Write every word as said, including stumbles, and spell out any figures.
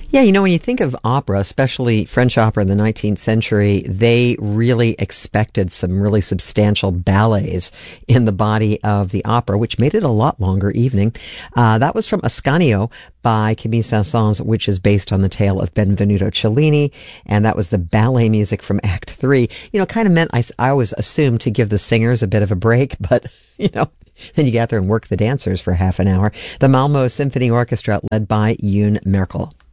Yeah, you know, when you think of opera, especially French opera in the nineteenth century, they really expected some really substantial ballets in the body of the opera, which made it a lot longer evening. Uh, that was from Ascanio by Camille Saint-Saëns, which is based on the tale of Benvenuto Cellini, and that was the ballet music from Act Three. You know, kind of meant, I, I always assumed to give the singers a bit of a break, but, you know, then you get there and work the dancers for half an hour. The Malmo Symphony Orchestra, led by Yoon Merkel.